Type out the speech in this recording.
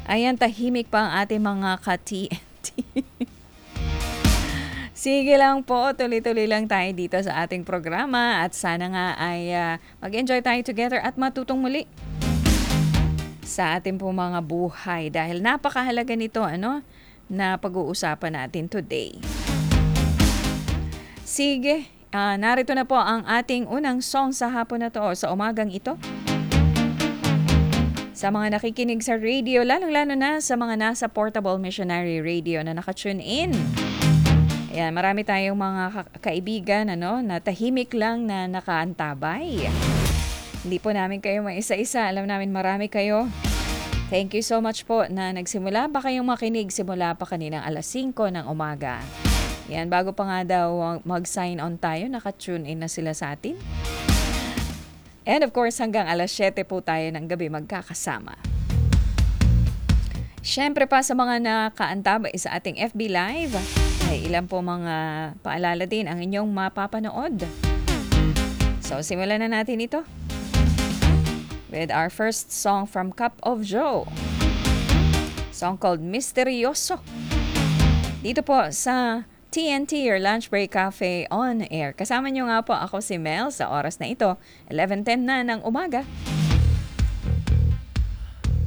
Ayan, tahimik pa ang ating mga ka-TNT. Sige lang po, tuloy-tuloy lang tayo dito sa ating programa at sana nga ay mag-enjoy tayo together at matutong muli sa ating po mga buhay dahil napakahalaga nito na pag-uusapan natin today. Sige, narito na po ang ating unang song sa hapon na to o sa umagang ito. Sa mga nakikinig sa radio, lalong-lalo na sa mga nasa Portable Missionary Radio na nakatune in. Ayan, marami tayong mga kaibigan na tahimik lang na nakaantabay. Hindi po namin kayo maisa-isa. Alam namin marami kayo. Thank you so much po na nagsimula pa kayong makinig simula pa kaninang alas 5 ng umaga. Yan, bago pa nga daw mag-sign on tayo, nakatune in na sila sa atin. And of course, hanggang alas 7 po tayo ng gabi magkakasama. Siyempre pa sa mga nakaantabay sa ating FB Live, ay ilan po mga paalala din ang inyong mapapanood. So, simulan na natin ito with our first song from Cup of Joe. Song called Misteryoso. Dito po sa TNT or Lunch Break Cafe on Air. Kasama nyo nga po ako si Mel sa oras na ito, 11:10 na ng umaga.